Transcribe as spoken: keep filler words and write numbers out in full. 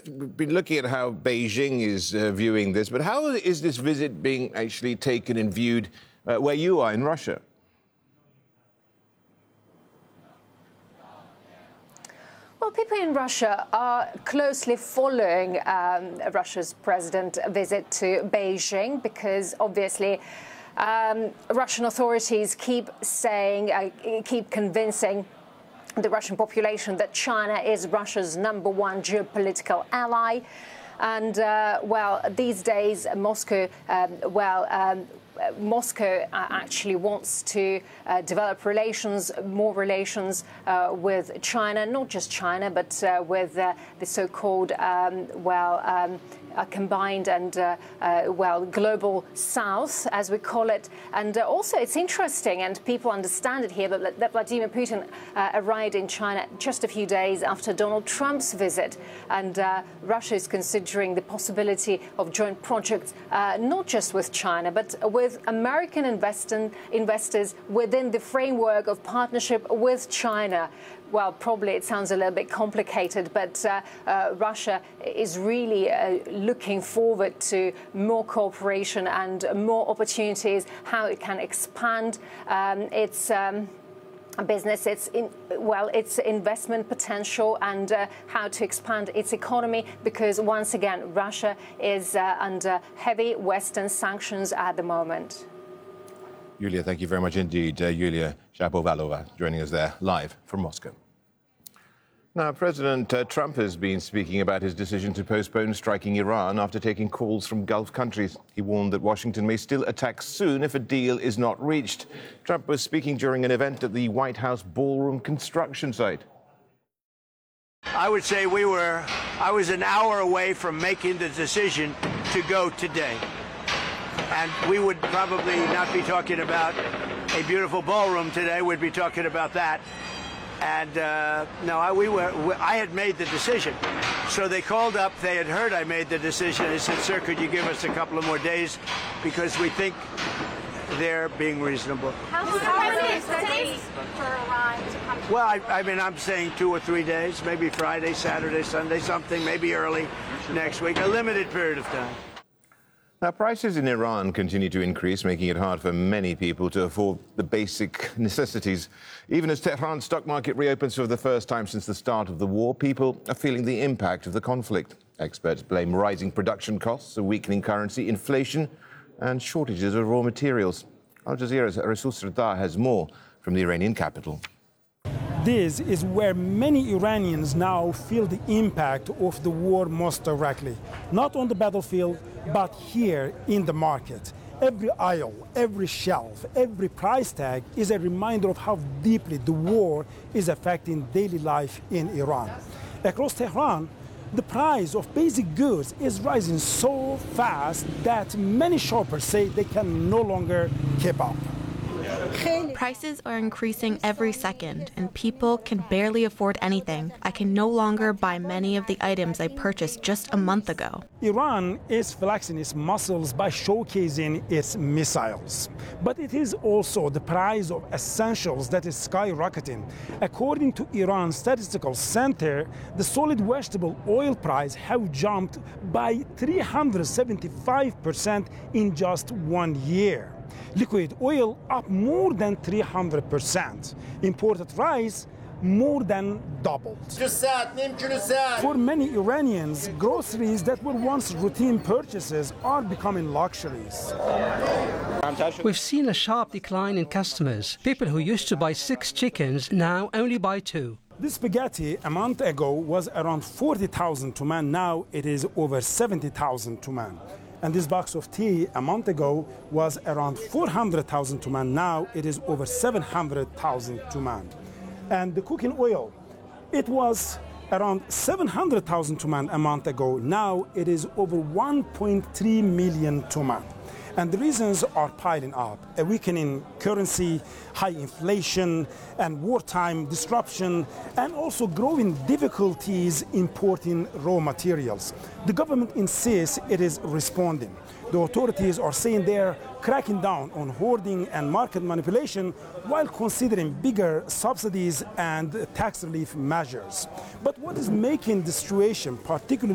been looking at how Beijing is uh, viewing this, but how is this visit being actually taken and viewed uh, where you are in Russia? Well, people in Russia are closely following um, Russia's president's visit to Beijing because, obviously, um, Russian authorities keep saying, uh, keep convincing the Russian population that China is Russia's number one geopolitical ally. And, uh, well, these days, Moscow, um, well, um, Moscow actually wants to uh, develop relations, more relations uh, with China, not just China, but uh, with uh, the so-called, um, well, um, uh, combined and, uh, uh, well, global south, as we call it. And uh, also, it's interesting, and people understand it here, but that Vladimir Putin uh, arrived in China just a few days after Donald Trump's visit. And uh, Russia is considering the possibility of joint projects, uh, not just with China, but with American investor, investors within the framework of partnership with China. Well, probably it sounds a little bit complicated, but uh, uh, Russia is really uh, looking forward to more cooperation and more opportunities, how it can expand um, its um, business, its in, well, its investment potential, and uh, how to expand its economy, because once again, Russia is uh, under heavy Western sanctions at the moment. Yulia, thank you very much indeed. Uh, Yulia Shapovalova joining us there live from Moscow. Now, President uh, Trump has been speaking about his decision to postpone striking Iran after taking calls from Gulf countries. He warned that Washington may still attack soon if a deal is not reached. Trump was speaking during an event at the White House ballroom construction site. I would say we were, I was an hour away from making the decision to go today. And we would probably not be talking about a beautiful ballroom today. We'd be talking about that. And uh, no, I, we were, I had made the decision. So they called up, they had heard I made the decision. They said, sir, could you give us a couple of more days? Because we think they're being reasonable. How many days for Iran to come to? Well, I, I mean, I'm saying two or three days, maybe Friday, Saturday, Sunday, something, maybe early next week, a limited period of time. Now, prices in Iran continue to increase, making it hard for many people to afford the basic necessities. Even as Tehran's stock market reopens for the first time since the start of the war, people are feeling the impact of the conflict. Experts blame rising production costs, a weakening currency, inflation, and shortages of raw materials. Al Jazeera's Rasul Sardar has more from the Iranian capital. This is where many Iranians now feel the impact of the war most directly. Not on the battlefield, but here in the market. Every aisle, every shelf, every price tag is a reminder of how deeply the war is affecting daily life in Iran. Across Tehran, the price of basic goods is rising so fast that many shoppers say they can no longer keep up. Prices are increasing every second, and people can barely afford anything. I can no longer buy many of the items I purchased just a month ago. Iran is flexing its muscles by showcasing its missiles. But it is also the price of essentials that is skyrocketing. According to Iran's Statistical Center, the solid vegetable oil price have jumped by three hundred seventy-five percent in just one year. Liquid oil up more than three hundred percent. Imported rice more than doubled. For many Iranians, groceries that were once routine purchases are becoming luxuries. We've seen a sharp decline in customers. People who used to buy six chickens now only buy two. This spaghetti a month ago was around forty thousand tuman. Now it is over seventy thousand tuman. And this box of tea a month ago was around four hundred thousand tuman. Now it is over seven hundred thousand tuman. And the cooking oil, it was around seven hundred thousand tuman a month ago. Now it is over one point three million tuman. And the reasons are piling up: a weakening currency, high inflation, and wartime disruption, and also growing difficulties importing raw materials. The government insists it is responding. The authorities are saying they're cracking down on hoarding and market manipulation while considering bigger subsidies and tax relief measures. But what is making the situation particularly